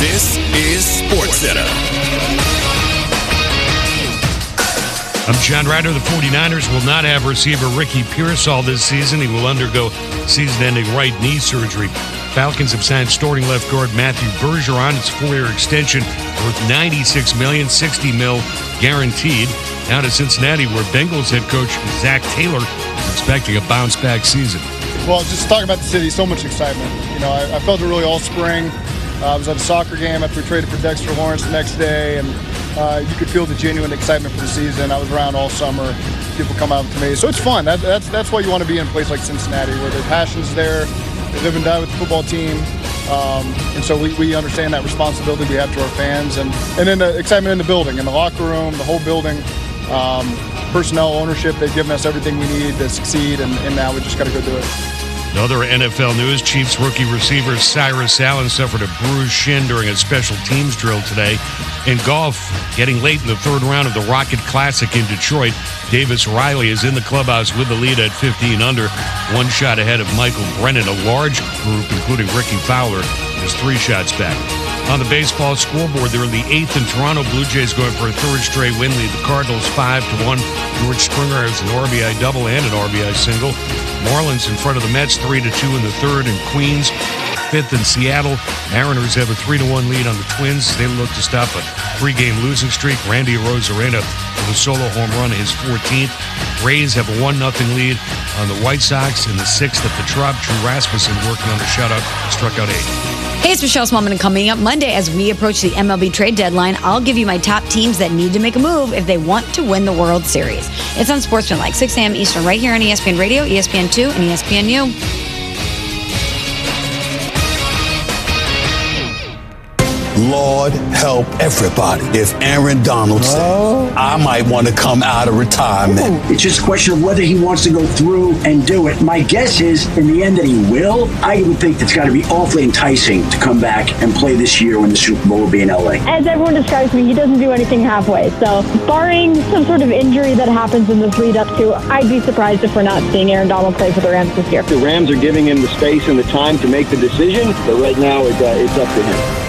This is SportsCenter. I'm John Ryder. The 49ers will not have receiver Ricky Pearsall this season. He will undergo season-ending right knee surgery. Falcons have signed starting left guard Matthew Bergeron. It's a 4-year extension worth $96 million, $60 million guaranteed. Now to Cincinnati, where Bengals head coach Zach Taylor is expecting a bounce-back season. Well, just talking about the city, so much excitement. You know, I felt it really all spring. I was at a soccer game after we traded for Dexter Lawrence the next day, and you could feel the genuine excitement for the season. I was around all summer. People come out to me. So it's fun. That's why you want to be in a place like Cincinnati, where their passion's there. They live and die with the football team. And so we understand that responsibility we have to our fans. And then the excitement in the building, in the locker room, the whole building. Personnel ownership, they've given us everything we need to succeed, and now we just got to go do it. In other NFL news, Chiefs rookie receiver Cyrus Allen suffered a bruised shin during a special teams drill today. In golf, getting late in the third round of the Rocket Classic in Detroit, Davis Riley is in the clubhouse with the lead at 15 under, one shot ahead of Michael Brennan. A large group, including Ricky Fowler, is 3 shots back. On the baseball scoreboard, they're in the 8th, and Toronto Blue Jays going for a third straight win lead. The Cardinals 5-1. George Springer has an RBI double and an RBI single. Marlins in front of the Mets 3-2 in the third, and Queens 5th in Seattle. Mariners have a 3-1 lead on the Twins. They look to stop a 3-game losing streak. Randy Arozarena with a solo home run, his 14th. Rays have a 1-0 lead on the White Sox in the 6th at the Trop. Drew Rasmussen working on the shutout, struck out 8. Hey, it's Michelle Smallman, and coming up Monday as we approach the MLB trade deadline, I'll give you my top teams that need to make a move if they want to win the World Series. It's on Sportsmanlike, 6 a.m. Eastern, right here on ESPN Radio, ESPN2, and ESPNU. Lord help everybody. If Aaron Donald says, I might want to come out of retirement. It's just a question of whether he wants to go through and do it. My guess is, in the end, that he will. I would think it's got to be awfully enticing to come back and play this year when the Super Bowl will be in LA. As everyone describes me, he doesn't do anything halfway. So, barring some sort of injury that happens in this lead up to, I'd be surprised if we're not seeing Aaron Donald play for the Rams this year. The Rams are giving him the space and the time to make the decision, but right now it's up to him.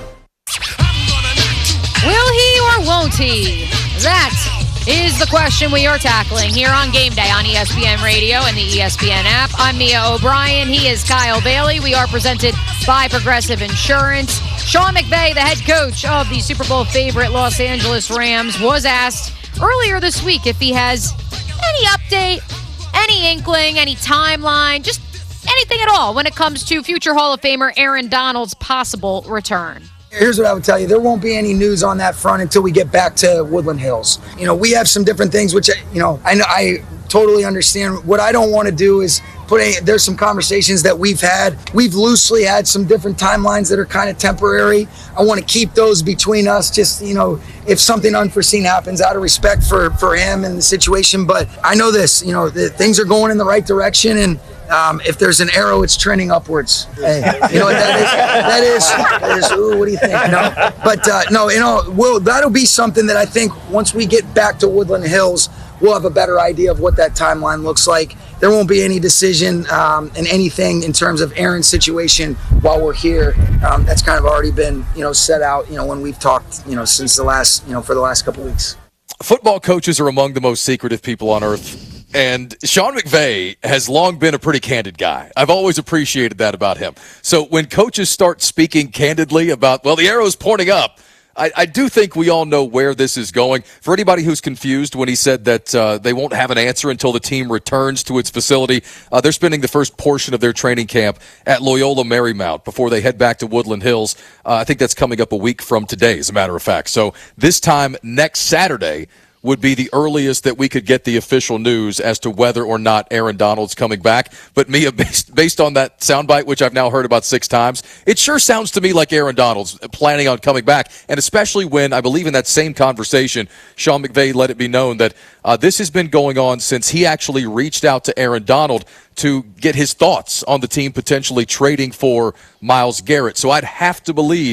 Will he or won't he? That is the question we are tackling here on Game Day on ESPN Radio and the ESPN app. I'm Mia O'Brien. He is Kyle Bailey. We are presented by Progressive Insurance. Sean McVay, the head coach of the Super Bowl favorite Los Angeles Rams, was asked earlier this week if he has any update, any inkling, any timeline, just anything at all when it comes to future Hall of Famer Aaron Donald's possible return. Here's what I would tell you. There won't be any news on that front until we get back to Woodland Hills. You know, we have some different things, which, you know, I totally understand. What I don't want to do is there's some conversations that we've had. We've loosely had some different timelines that are kind of temporary. I want to keep those between us, just, you know, if something unforeseen happens, out of respect for him and the situation. But I know this, you know, things are going in the right direction, and if there's an arrow, it's trending upwards. Hey, you know what that is? Ooh, what do you think? No, but no, you know, that'll be something that I think once we get back to Woodland Hills, we'll have a better idea of what that timeline looks like. There won't be any decision in anything in terms of Aaron's situation while we're here. That's kind of already been, you know, set out, you know, when we've talked, you know, since the last, you know, for the last couple of weeks. Football coaches are among the most secretive people on earth. And Sean McVay has long been a pretty candid guy. I've always appreciated that about him. So when coaches start speaking candidly about, well, the arrow's pointing up, I do think we all know where this is going. For anybody who's confused when he said that they won't have an answer until the team returns to its facility, they're spending the first portion of their training camp at Loyola Marymount before they head back to Woodland Hills. I think that's coming up a week from today, as a matter of fact. So this time next Saturday would be the earliest that we could get the official news as to whether or not Aaron Donald's coming back. But Mia, based on that soundbite, which I've now heard about 6 times, it sure sounds to me like Aaron Donald's planning on coming back. And especially when, I believe in that same conversation, Sean McVay let it be known that this has been going on since he actually reached out to Aaron Donald to get his thoughts on the team potentially trading for Myles Garrett. So I'd have to believe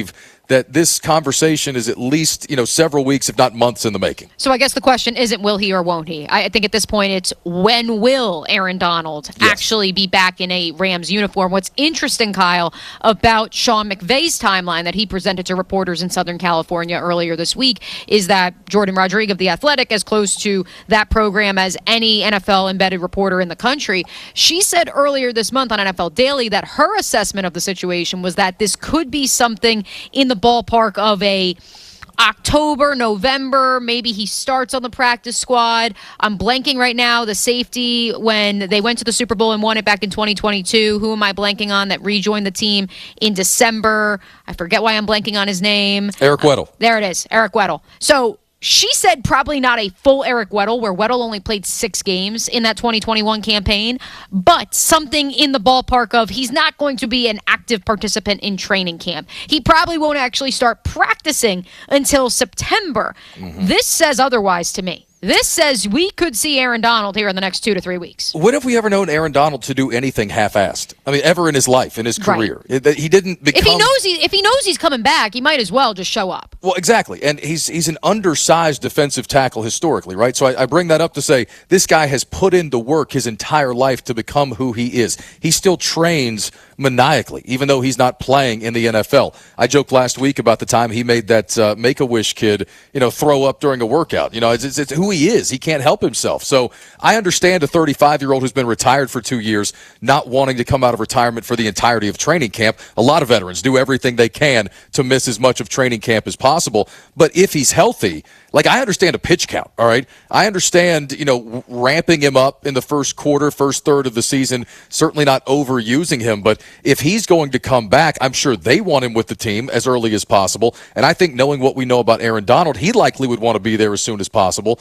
that this conversation is at least, several weeks, if not months in the making. So I guess the question isn't will he or won't he? I think at this point it's when will Aaron Donald actually be back in a Rams uniform? What's interesting, Kyle, about Sean McVay's timeline that he presented to reporters in Southern California earlier this week is that Jordan Rodriguez of The Athletic, as close to that program as any NFL embedded reporter in the country, she said earlier this month on NFL Daily that her assessment of the situation was that this could be something in the ballpark of a October, November, maybe he starts on the practice squad. I'm blanking right now. The safety, when they went to the Super Bowl and won it back in 2022, who am I blanking on that rejoined the team in December? I forget why I'm blanking on his name. Eric Weddle. There it is, Eric Weddle. So she said probably not a full Eric Weddle, where Weddle only played 6 games in that 2021 campaign, but something in the ballpark of he's not going to be an active participant in training camp. He probably won't actually start practicing until September. This says otherwise to me. This says we could see Aaron Donald here in the next 2 to 3 weeks. When have we ever known Aaron Donald to do anything half-assed? I mean, ever in his life, in his career. He didn't become... If he knows he's coming back, he might as well just show up. Well, exactly. And he's an undersized defensive tackle historically, right? So I bring that up to say this guy has put in the work his entire life to become who he is. He still trains maniacally, even though he's not playing in the NFL. I joked last week about the time he made that Make-A-Wish kid, throw up during a workout. It's who he is. He can't help himself. So I understand a 35-year-old who's been retired for 2 years not wanting to come out of retirement for the entirety of training camp. A lot of veterans do everything they can to miss as much of training camp as possible. But if he's healthy, I understand a pitch count, all right? I understand, ramping him up in the first quarter, first third of the season, certainly not overusing him. But if he's going to come back, I'm sure they want him with the team as early as possible. And I think knowing what we know about Aaron Donald, he likely would want to be there as soon as possible.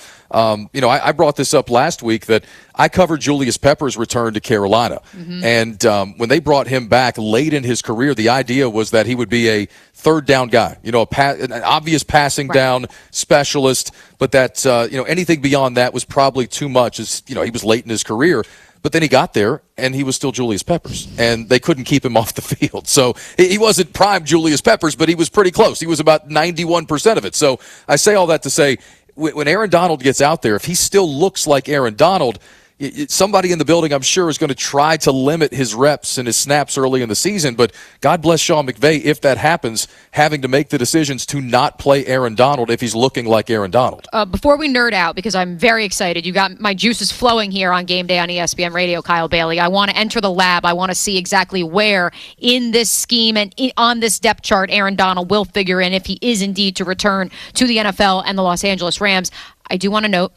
I brought this up last week that I covered Julius Peppers' return to Carolina. And when they brought him back late in his career, the idea was that he would be a third down guy, an obvious passing down specialist, but that, anything beyond that was probably too much as, he was late in his career. But then he got there, and he was still Julius Peppers, and they couldn't keep him off the field. So he wasn't prime Julius Peppers, but he was pretty close. He was about 91% of it. So I say all that to say, when Aaron Donald gets out there, if he still looks like Aaron Donald, somebody in the building, I'm sure, is going to try to limit his reps and his snaps early in the season. But God bless Sean McVay if that happens, having to make the decisions to not play Aaron Donald if he's looking like Aaron Donald. Before we nerd out, because I'm very excited, you got my juices flowing here on Game Day on ESPN Radio, Kyle Bailey. I want to enter the lab. I want to see exactly where in this scheme and on this depth chart Aaron Donald will figure in if he is indeed to return to the NFL and the Los Angeles Rams. I do want to note,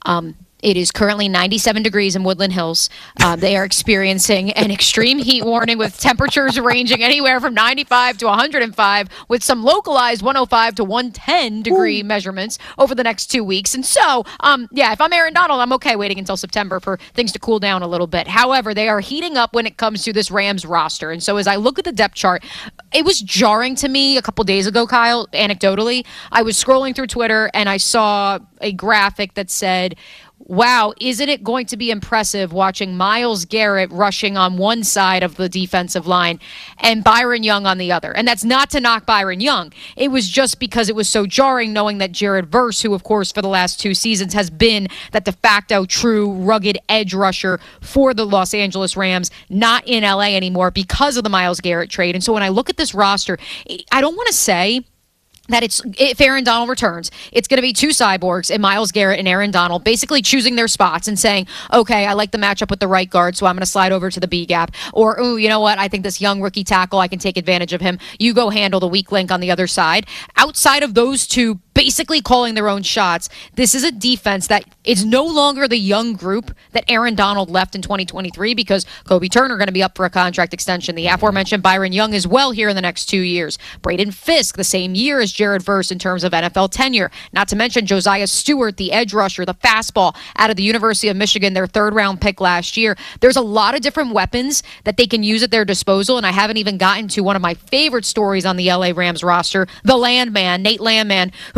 it is currently 97 degrees in Woodland Hills. They are experiencing an extreme heat warning with temperatures ranging anywhere from 95 to 105 with some localized 105 to 110 degree measurements over the next 2 weeks. And so, if I'm Aaron Donald, I'm okay waiting until September for things to cool down a little bit. However, they are heating up when it comes to this Rams roster. And so as I look at the depth chart, it was jarring to me a couple days ago, Kyle, anecdotally. I was scrolling through Twitter and I saw a graphic that said, wow, isn't it going to be impressive watching Myles Garrett rushing on one side of the defensive line and Byron Young on the other? And that's not to knock Byron Young. It was just because it was so jarring knowing that Jared Verse, who, of course, for the last 2 seasons has been that de facto true rugged edge rusher for the Los Angeles Rams, not in LA anymore because of the Myles Garrett trade. And so when I look at this roster, I don't want to say that if Aaron Donald returns, it's going to be 2 cyborgs and Myles Garrett and Aaron Donald basically choosing their spots and saying, okay, I like the matchup with the right guard, so I'm going to slide over to the B gap. Or, ooh, you know what? I think this young rookie tackle, I can take advantage of him. You go handle the weak link on the other side. Outside of those two basically calling their own shots, this is a defense that is no longer the young group that Aaron Donald left in 2023 because Kobe Turner going to be up for a contract extension. The aforementioned Byron Young as well here in the next 2 years. Braden Fisk, the same year as Jared Verse in terms of NFL tenure. Not to mention Josiah Stewart, the edge rusher, the fastball out of the University of Michigan, their 3rd-round pick last year. There's a lot of different weapons that they can use at their disposal, and I haven't even gotten to one of my favorite stories on the LA Rams roster, the Landman, Nate Landman, who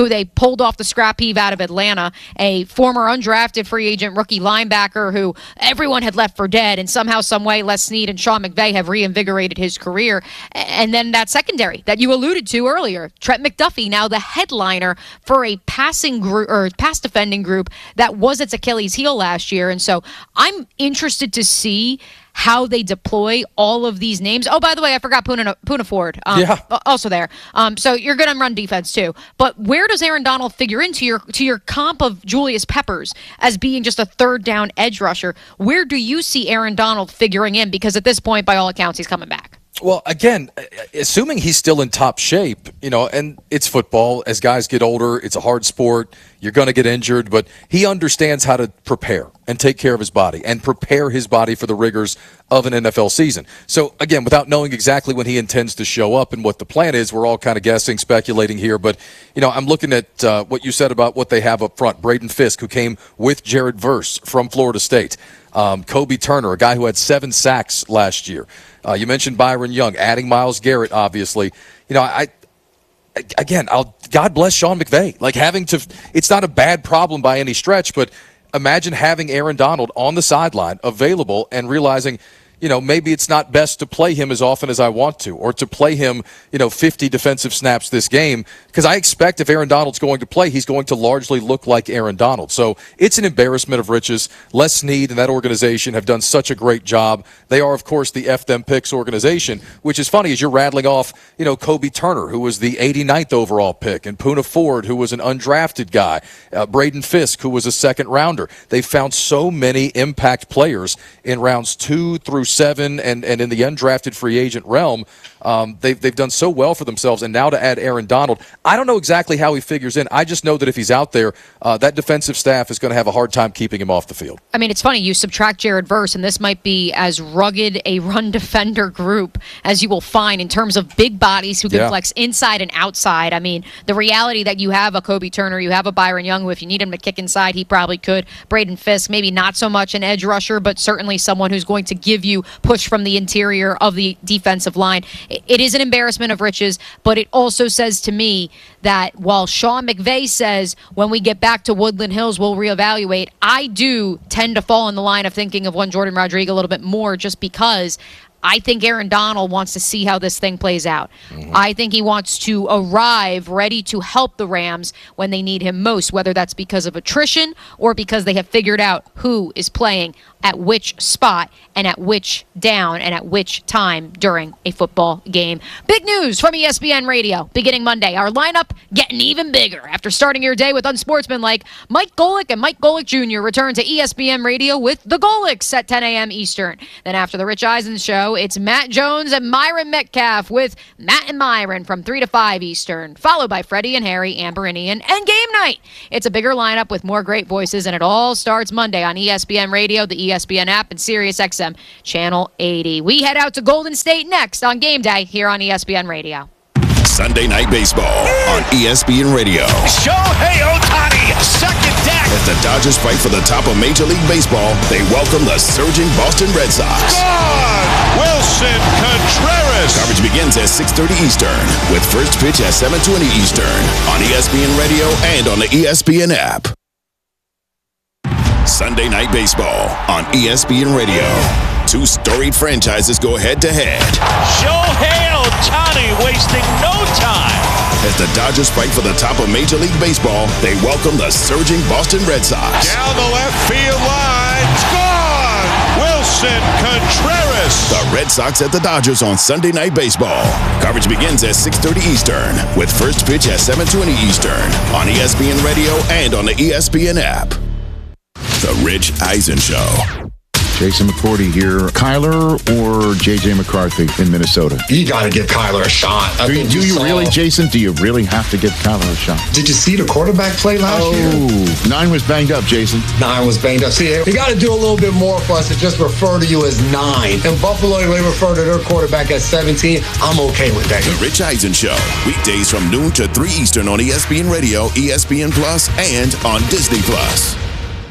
who they pulled off the scrap heap out of Atlanta, a former undrafted free agent rookie linebacker who everyone had left for dead, and somehow, some way, Les Snead and Sean McVay have reinvigorated his career. And then that secondary that you alluded to earlier, Trent McDuffie, now the headliner for a passing group or pass defending group that was its Achilles heel last year. And so I'm interested to see how they deploy all of these names. Oh, by the way, I forgot Poona Ford, also there. So you're good on run defense too. But where does Aaron Donald figure into your comp of Julius Peppers as being just a third down edge rusher? Where do you see Aaron Donald figuring in? Because at this point, by all accounts, he's coming back. Well, again, assuming he's still in top shape, and it's football. As guys get older, it's a hard sport. You're going to get injured, but he understands how to prepare and take care of his body and prepare his body for the rigors of an NFL season. So, again, without knowing exactly when he intends to show up and what the plan is, we're all kind of guessing, speculating here. But, I'm looking at what you said about what they have up front. Braden Fisk, who came with Jared Verse from Florida State. Kobe Turner, a guy who had 7 sacks last year. You mentioned Byron Young, adding Myles Garrett, obviously. God bless Sean McVay. It's not a bad problem by any stretch, but imagine having Aaron Donald on the sideline, available, and realizing, maybe it's not best to play him as often as I want to, or to play him, 50 defensive snaps this game, because I expect if Aaron Donald's going to play, he's going to largely look like Aaron Donald. So it's an embarrassment of riches. Les Snead and that organization have done such a great job. They are, of course, the F Them Picks organization, which is funny as you're rattling off, Kobe Turner, who was the 89th overall pick, and Poona Ford, who was an undrafted guy, Braden Fisk, who was a second rounder. They found so many impact players in rounds 2 through 7 and in the undrafted free agent realm. They've done so well for themselves, and now to add Aaron Donald, I don't know exactly how he figures in. I just know that if he's out there, that defensive staff is going to have a hard time keeping him off the field. I mean, it's funny, you subtract Jared Verse, and this might be as rugged a run defender group as you will find in terms of big bodies who can flex inside and outside. I mean, the reality that you have a Kobe Turner, you have a Byron Young, who if you need him to kick inside, he probably could. Braden Fisk, maybe not so much an edge rusher, but certainly someone who's going to give you push from the interior of the defensive line. It is an embarrassment of riches, but it also says to me that while Sean McVay says when we get back to Woodland Hills, we'll reevaluate, I do tend to fall in the line of thinking of one Jordan Rodriguez a little bit more, just because I think Aaron Donald wants to see how this thing plays out. I think he wants to arrive ready to help the Rams when they need him most, whether that's because of attrition or because they have figured out who is playing at which spot and at which down and at which time during a football game. Big news from ESPN Radio beginning Monday. Our lineup getting even bigger after starting your day with unsportsmanlike. Mike Golick and Mike Golick Jr. return to ESPN Radio with the Golicks at 10 a.m. Eastern. Then after the Rich Eisen Show, it's Matt Jones and Myron Metcalf with Matt and Myron from 3 to 5 Eastern, followed by Freddie and Harry, Amber and Ian, and Game Night. It's a bigger lineup with more great voices, and it all starts Monday on ESPN Radio, the ESPN app, and SiriusXM Channel 80. We head out to Golden State next on Game Day here on ESPN Radio. Sunday Night Baseball on ESPN Radio. Shohei Ohtani, second deck. As the Dodgers fight for the top of Major League Baseball, they welcome the surging Boston Red Sox. Gone! Wilson Contreras. Coverage begins at 6:30 Eastern with first pitch at 7:20 Eastern on ESPN Radio and on the ESPN app. Sunday Night Baseball on ESPN Radio. Two storied franchises go head-to-head. Shohei Ohtani wasting no time. As the Dodgers fight for the top of Major League Baseball, they welcome the surging Boston Red Sox. Down the left field line. It's gone! Wilson Contreras. The Red Sox at the Dodgers on Sunday Night Baseball. Coverage begins at 6:30 Eastern with first pitch at 7:20 Eastern on ESPN Radio and on the ESPN app. The Rich Eisen Show. Jason McCourty here. Kyler or J.J. McCarthy in Minnesota? You got to give Kyler a shot. Do you really, Jason? Do you really have to give Kyler a shot? Did you see the quarterback play last year? Oh, 9 was banged up, Jason. 9 was banged up. See, you got to do a little bit more for us to just refer to you as 9. In Buffalo, they refer to their quarterback as 17. I'm okay with that. The Rich Eisen Show. Weekdays from noon to 3 Eastern on ESPN Radio, ESPN Plus, and on Disney Plus.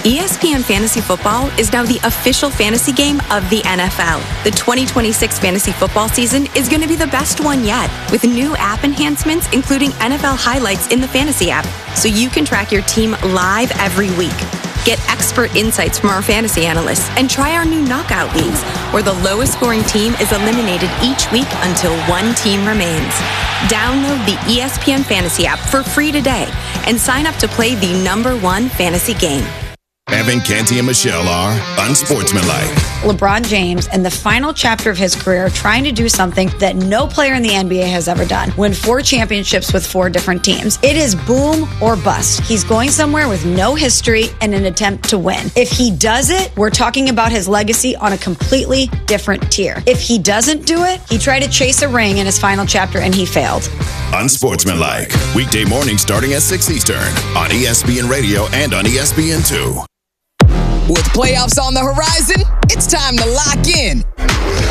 ESPN Fantasy Football is now the official fantasy game of the NFL. The 2026 fantasy football season is going to be the best one yet, with new app enhancements, including NFL highlights in the fantasy app, so you can track your team live every week. Get expert insights from our fantasy analysts and try our new knockout leagues, where the lowest scoring team is eliminated each week until one team remains. Download the ESPN Fantasy app for free today and sign up to play the #1 fantasy game. Evan, Canty, and Michelle are unsportsmanlike. LeBron James, in the final chapter of his career, trying to do something that no player in the NBA has ever done. Win 4 championships with 4 different teams. It is boom or bust. He's going somewhere with no history and an attempt to win. If he does it, we're talking about his legacy on a completely different tier. If he doesn't do it, he tried to chase a ring in his final chapter and he failed. Unsportsmanlike. Weekday morning starting at 6 Eastern on ESPN Radio and on ESPN2. With playoffs on the horizon, it's time to lock in.